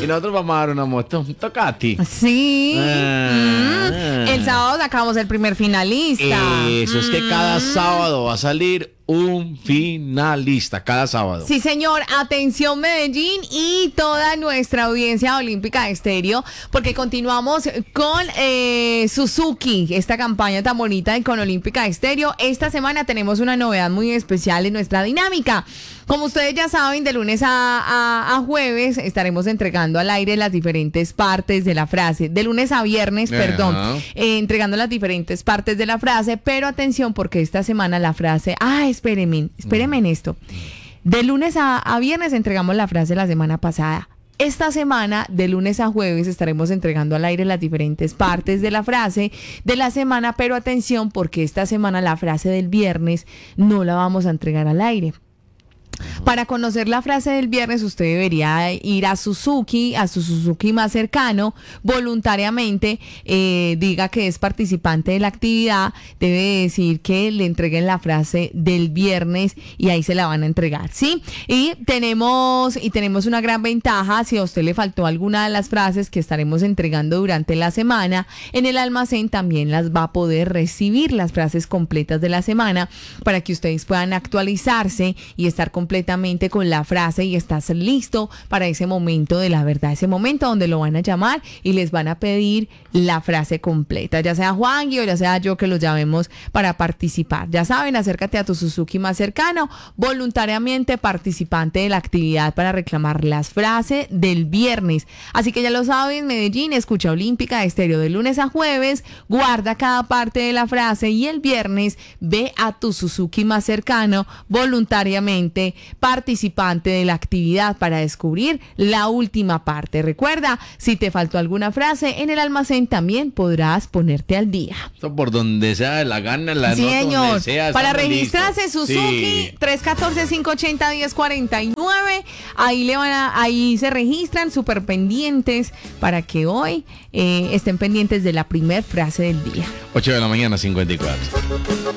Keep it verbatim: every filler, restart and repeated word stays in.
nosotros vamos a dar una moto. Toca a ti. Sí. Ah. Mm. El sábado sacamos el primer finalista. Eso mm. es que cada sábado va a salir un finalista, cada sábado. Sí, señor. Atención, Medellín y toda nuestra audiencia olímpica estéreo, porque continuamos con eh, Suzuki, esta campaña tan bonita de con Olímpica Estéreo. Esta semana tenemos una novedad muy especial en nuestra dinámica. Como ustedes ya saben, de lunes a, a, a jueves estaremos entregando al aire las diferentes partes de la frase. De lunes a viernes, Ajá. perdón, eh, entregando las diferentes partes de la frase, pero atención porque esta semana la frase... Ah, espérenme, espérenme en esto. De lunes a, a viernes entregamos la frase la semana pasada. Esta semana, de lunes a jueves, estaremos entregando al aire las diferentes partes de la frase de la semana, pero atención porque esta semana la frase del viernes no la vamos a entregar al aire. Para conocer la frase del viernes, usted debería ir a Suzuki, a su Suzuki más cercano, voluntariamente, eh, diga que es participante de la actividad, debe decir que le entreguen la frase del viernes y ahí se la van a entregar, ¿sí? Y tenemos, y tenemos una gran ventaja, si a usted le faltó alguna de las frases que estaremos entregando durante la semana, en el almacén también las va a poder recibir, las frases completas de la semana, para que ustedes puedan actualizarse y estar completamente con la frase y estás listo para ese momento de la verdad, ese momento donde lo van a llamar y les van a pedir la frase completa, ya sea Juan o ya sea yo que los llamemos para participar. Ya saben, acércate a tu Suzuki más cercano, voluntariamente participante de la actividad para reclamar las frases del viernes. Así que ya lo saben, Medellín, escucha Olímpica Estéreo de lunes a jueves, guarda cada parte de la frase y el viernes ve a tu Suzuki más cercano voluntariamente participante de la actividad para descubrir la última parte. Recuerda, si te faltó alguna frase en el almacén también podrás ponerte al día. Eso por donde sea de la gana, la sí, nota señor. Donde sea, para registrarse listos. Suzuki sí. tres uno cuatro, cinco ocho cero, uno cero cuatro nueve. Ahí le van a, ahí se registran súper pendientes para que hoy eh, estén pendientes de la primer frase del día. ocho de la mañana, cincuenta y cuatro.